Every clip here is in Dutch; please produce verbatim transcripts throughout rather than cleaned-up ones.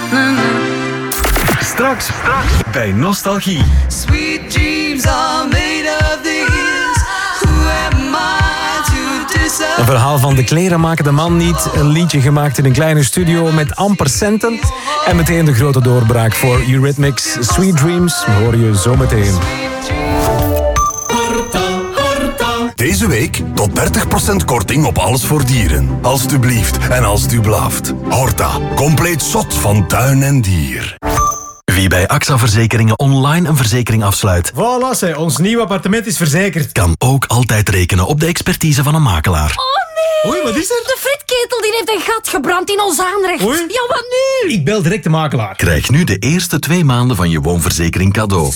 Straks, straks bij Nostalgie. Sweet dreams are made of these. Who am I to disappoint? Een verhaal van de kleren maken de man niet. Een liedje gemaakt in een kleine studio met amper centen. En meteen de grote doorbraak voor Eurythmics. Sweet Dreams hoor je zo meteen. Deze week tot dertig procent korting op alles voor dieren. Alsjeblieft en als u blaaft. Horta, compleet zot van tuin en dier. Wie bij A X A Verzekeringen online een verzekering afsluit, Voilà, zei, ons nieuw appartement is verzekerd. kan ook altijd rekenen op de expertise van een makelaar. Oei, wat is er? De frietketel die heeft een gat gebrand in ons aanrecht. Oei. Ja, wat nu? Ik bel direct de makelaar. Krijg nu de eerste twee maanden van je woonverzekering cadeau.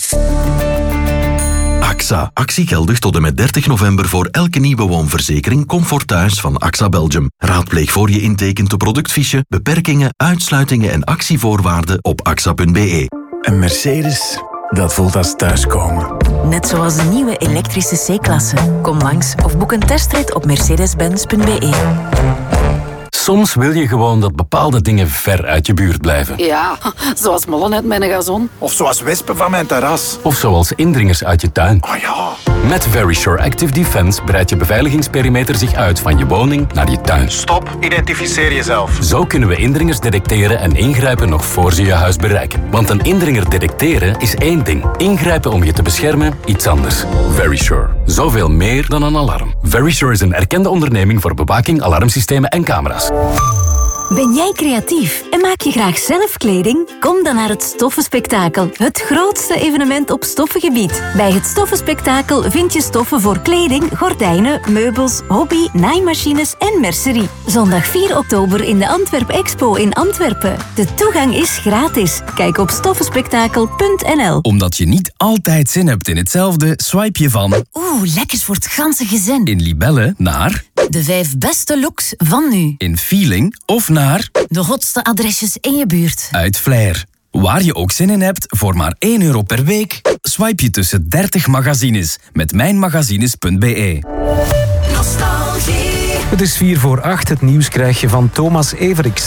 A X A. Actie geldig tot en met dertig november voor elke nieuwe woonverzekering Comfort Thuis van A X A Belgium. Raadpleeg voor je intekent de productfiche, beperkingen, uitsluitingen en actievoorwaarden op axa punt be. Een Mercedes, dat voelt als thuiskomen. Net zoals de nieuwe elektrische C-klasse. Kom langs of boek een testrit op mercedes benz punt be. Soms wil je gewoon dat bepaalde dingen ver uit je buurt blijven. Ja, zoals mollen uit mijn gazon. Of zoals wespen van mijn terras. Of zoals indringers uit je tuin. Oh ja. Met Verisure Active Defense breidt je beveiligingsperimeter zich uit van je woning naar je tuin. Stop, identificeer jezelf. Zo kunnen we indringers detecteren en ingrijpen nog voor ze je huis bereiken. Want een indringer detecteren is één ding. Ingrijpen om je te beschermen, iets anders. Verisure. Zoveel meer dan een alarm. Verisure is een erkende onderneming voor bewaking, alarmsystemen en camera's. Ben jij creatief en maak je graag zelf kleding? Kom dan naar het Stoffenspektakel, het grootste evenement op stoffengebied. Bij het Stoffenspektakel vind je stoffen voor kleding, gordijnen, meubels, hobby, naaimachines en mercerie. Zondag vier oktober in de Antwerp Expo in Antwerpen. De toegang is gratis. Kijk op stoffenspektakel punt n l. Omdat je niet altijd zin hebt in hetzelfde, swipe je van Oeh, lekkers voor het ganse gezin. in Libelle naar De vijf beste looks van nu. in Feeling of naar De hotste adresjes in je buurt. uit Flair. Waar je ook zin in hebt, voor maar één euro per week, swipe je tussen dertig magazines met mijnmagazines punt be. Nostalgie. Het is vier voor acht. Het nieuws krijg je van Thomas Everiks.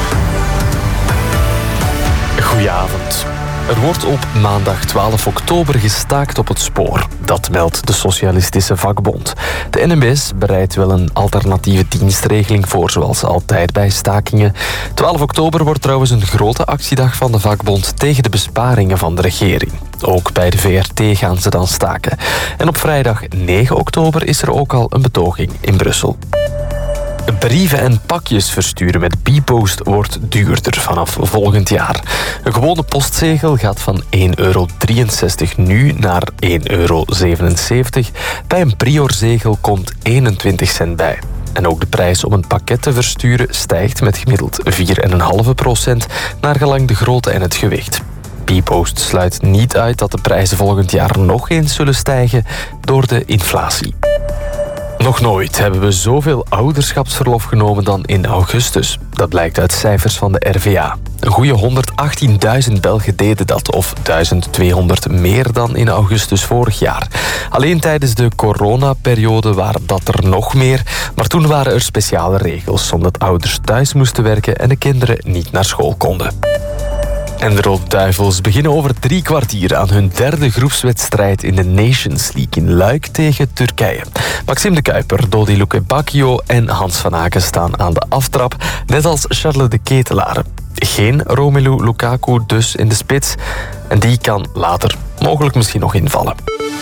Goedenavond. Er wordt op maandag twaalf oktober gestaakt op het spoor. Dat meldt de Socialistische Vakbond. De N M B S bereidt wel een alternatieve dienstregeling voor, zoals altijd bij stakingen. twaalf oktober wordt trouwens een grote actiedag van de vakbond tegen de besparingen van de regering. Ook bij de V R T gaan ze dan staken. En op vrijdag negen oktober is er ook al een betoging in Brussel. Brieven en pakjes versturen met Bpost wordt duurder vanaf volgend jaar. Een gewone postzegel gaat van één euro drieënzestig nu naar één euro zevenenzeventig. Bij een Priorzegel komt eenentwintig cent bij. En ook de prijs om een pakket te versturen stijgt met gemiddeld vier komma vijf procent naar gelang de grootte en het gewicht. Bpost sluit niet uit dat de prijzen volgend jaar nog eens zullen stijgen door de inflatie. Nog nooit hebben we zoveel ouderschapsverlof genomen dan in augustus. Dat blijkt uit cijfers van de R V A. Een goede honderdachttienduizend Belgen deden dat, of duizend tweehonderd meer dan in augustus vorig jaar. Alleen tijdens de coronaperiode waren dat er nog meer, maar toen waren er speciale regels, omdat ouders thuis moesten werken en de kinderen niet naar school konden. En de Rode Duivels beginnen over drie kwartier aan hun derde groepswedstrijd in de Nations League in Luik tegen Turkije. Maxime de Kuiper, Dodi Lukebakio en Hans van Aken staan aan de aftrap, net als Charles de Ketelaere. Geen Romelu Lukaku dus in de spits en die kan later mogelijk misschien nog invallen.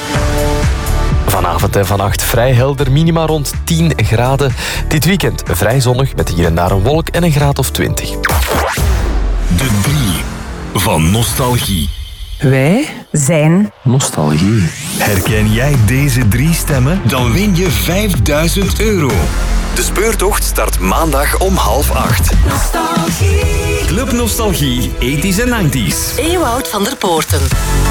Vanavond en vannacht vrij helder, minima rond tien graden. Dit weekend vrij zonnig met hier en daar een wolk en een graad of twintig. De drie van Nostalgie. Wij zijn Nostalgie. Herken jij deze drie stemmen? Dan win je vijfduizend euro. De speurtocht start maandag om half acht. Nostalgie. Club Nostalgie, eighties en nineties. Ewout van der Poorten.